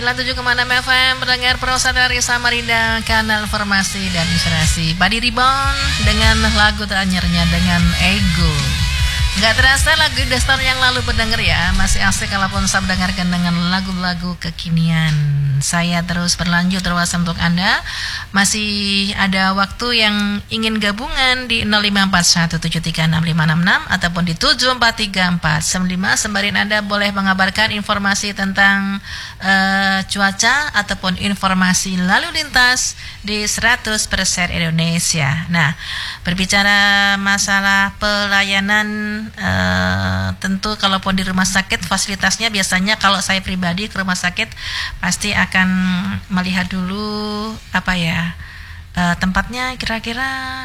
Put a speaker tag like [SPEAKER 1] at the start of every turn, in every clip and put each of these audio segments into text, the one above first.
[SPEAKER 1] 97,6 FM pendengar Pro dari Samarinda, kanal Formasi dan Inspirasi. Body Rebound dengan lagu terakhirnya dengan Ego. Gak terasa lagu udah setahun yang lalu pendengar ya. Masih asik kalaupun saya mendengarkan dengan lagu-lagu kekinian. Saya terus berlanjut terus untuk Anda. Masih ada waktu yang ingin gabungan di 0541736566 ataupun di 743495. Sembari Anda boleh mengabarkan informasi tentang cuaca ataupun informasi lalu lintas di 100% Indonesia. Nah, berbicara masalah pelayanan, tentu kalaupun di rumah sakit fasilitasnya biasanya kalau saya pribadi ke rumah sakit pasti akan melihat dulu tempatnya kira-kira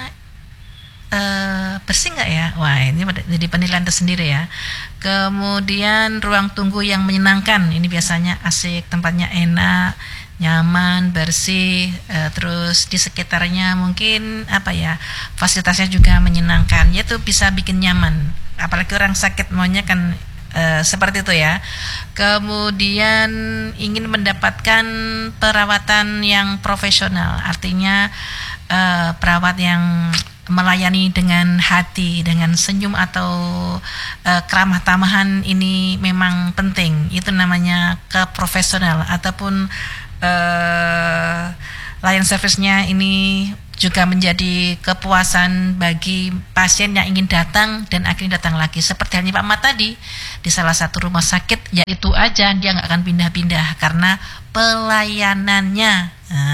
[SPEAKER 1] bersih nggak ya. Wah, ini jadi penilaian tersendiri ya. Kemudian ruang tunggu yang menyenangkan, ini biasanya asik, tempatnya enak, nyaman, bersih, terus di sekitarnya mungkin fasilitasnya juga menyenangkan, yaitu bisa bikin nyaman. Apalagi orang sakit maunya kan seperti itu ya. Kemudian ingin mendapatkan perawatan yang profesional, artinya perawat yang melayani dengan hati, dengan senyum atau keramah tamahan, ini memang penting. Itu namanya keprofesional. Ataupun layan service-nya ini juga menjadi kepuasan bagi pasien yang ingin datang dan akhirnya datang lagi. Seperti halnya Pak Mat tadi di salah satu rumah sakit, ya itu aja, dia nggak akan pindah-pindah karena pelayanannya.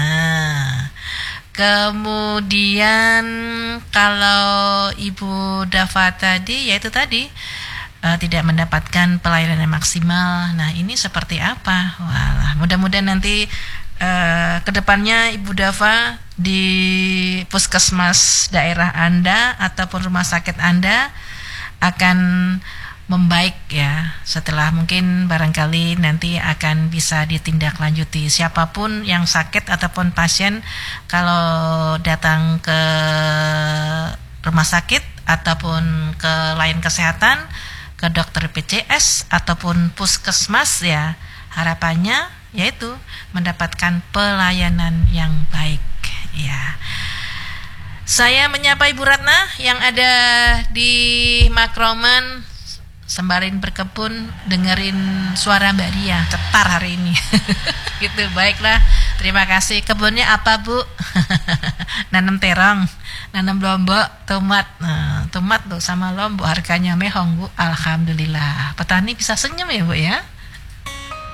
[SPEAKER 1] Kemudian kalau Ibu Dava tadi, yaitu tadi tidak mendapatkan pelayanan yang maksimal. Nah, ini seperti apa? Walah, mudah-mudahan nanti kedepannya Ibu Dava di puskesmas daerah Anda ataupun rumah sakit Anda akan membaik ya. Setelah mungkin barangkali nanti akan bisa ditindaklanjuti. Siapapun yang sakit ataupun pasien kalau datang ke rumah sakit ataupun ke layan kesehatan, ke dokter PCS ataupun puskesmas ya, harapannya yaitu mendapatkan pelayanan yang baik ya. Saya menyapa Ibu Ratna yang ada di Makroman, sembarin berkebun, dengerin suara Mbak Dia, cetar hari ini. Gitu, baiklah. Terima kasih. Kebunnya apa, Bu? Nanam terong, nanam lombok, tomat. Nah, tomat tuh sama lombok harganya mehong, Bu. Alhamdulillah. Petani bisa senyum ya, Bu ya.